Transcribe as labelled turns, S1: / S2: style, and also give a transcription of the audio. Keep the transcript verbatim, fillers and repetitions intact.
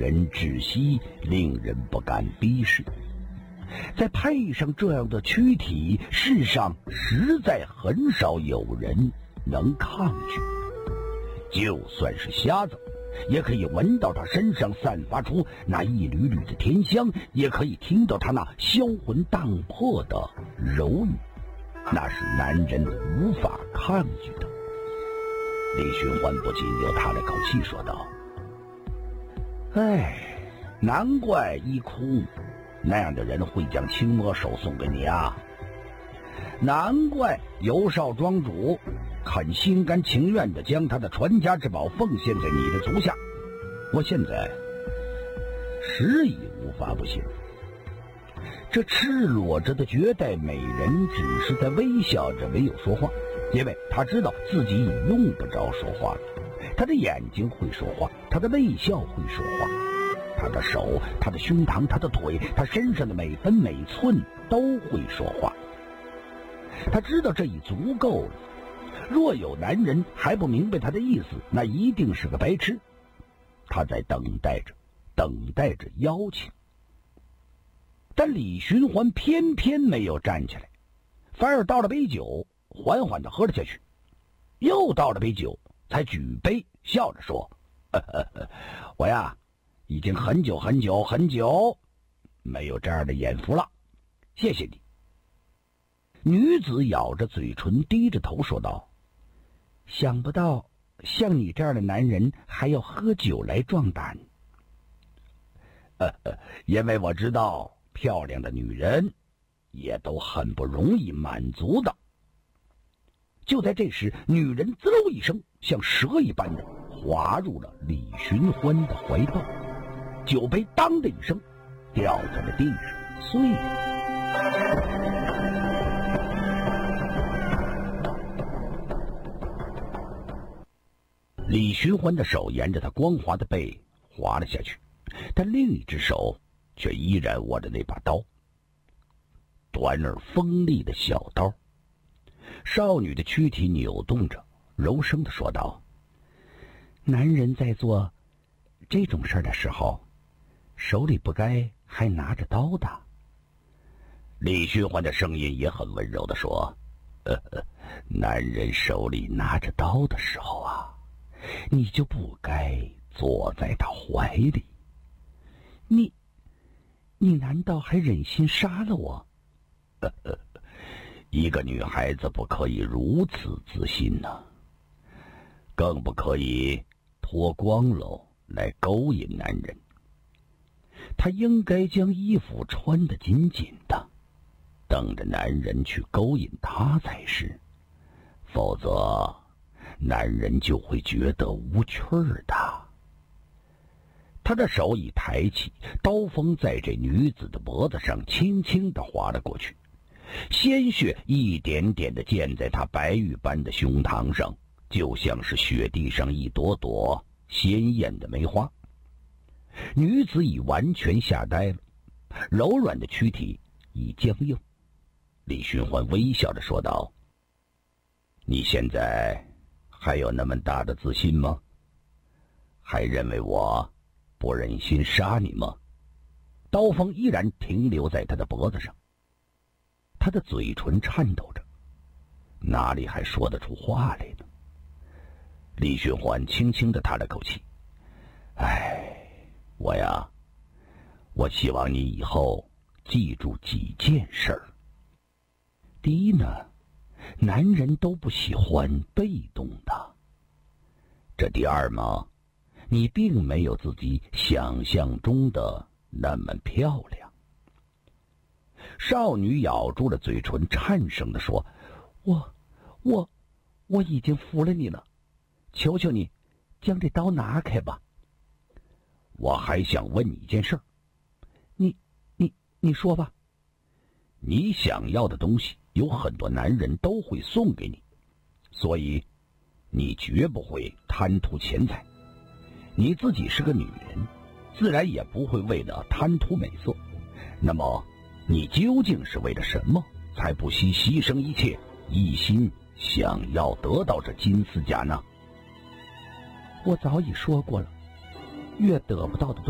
S1: 人窒息，令人不敢逼视。再配上这样的躯体，世上实在很少有人能抗拒。就算是瞎子，也可以闻到他身上散发出那一缕缕的甜香，也可以听到他那销魂荡魄的柔语，那是男人无法抗拒的。李寻欢不禁又叹了口气说道：哎，难怪一哭那样的人会将青魔手送给你啊！难怪尤少庄主肯心甘情愿地将他的传家之宝奉献给你的足下。我现在实已无法不信，这赤裸着的绝代美人只是在微笑着，没有说话，因为他知道自己已用不着说话了。他的眼睛会说话，他的微笑会说话，他的手，他的胸膛，他的腿，他身上的每分每寸都会说话。他知道这已足够了。若有男人还不明白他的意思，那一定是个白痴。他在等待着，等待着邀请。但李寻欢偏偏没有站起来，反而倒了杯酒，缓缓地喝了下去。又倒了杯酒，才举杯，笑着说：呵呵呵，我呀，已经很久很久很久没有这样的眼福了，谢谢你。女子咬着嘴唇，低着头说道：想不到像你这样的男人还要喝酒来壮胆。呃，因为我知道漂亮的女人也都很不容易满足的。就在这时，女人滋溜一声，像蛇一般的滑入了李寻欢的怀抱，酒杯当的一声掉在了地上，碎了。李寻欢的手沿着他光滑的背滑了下去，但另一只手却依然握着那把刀，短而锋利的小刀。少女的躯体扭动着，柔声地说道：男人在做这种事的时候，手里不该还拿着刀的。李寻欢的声音也很温柔地说：呵呵，男人手里拿着刀的时候啊，你就不该坐在他怀里。你你难道还忍心杀了我？呵呵，一个女孩子不可以如此自信呢、啊，更不可以脱光了来勾引男人。她应该将衣服穿得紧紧的，等着男人去勾引她才是，否则男人就会觉得无趣儿的。他的手已抬起，刀锋在这女子的脖子上轻轻地划了过去，鲜血一点点地溅在她白玉般的胸膛上，就像是雪地上一朵朵鲜艳的梅花。女子已完全吓呆了，柔软的躯体已僵硬。李寻欢微笑着说道：你现在还有那么大的自信吗？还认为我不忍心杀你吗？刀锋依然停留在他的脖子上，他的嘴唇颤抖着，哪里还说得出话来呢？李寻欢轻轻地叹了口气：哎，我呀，我希望你以后记住几件事儿。第一呢，男人都不喜欢被动的。这第二嘛，你并没有自己想象中的那么漂亮。少女咬住了嘴唇，颤声地说：我我我已经服了你了，求求你将这刀拿开吧。我还想问你一件事儿。你你你说吧。你想要的东西有很多男人都会送给你，所以你绝不会贪图钱财。你自己是个女人，自然也不会为了贪图美色。那么你究竟是为了什么才不惜牺牲一切，一心想要得到这金丝甲呢？我早已说过了，越得不到的东西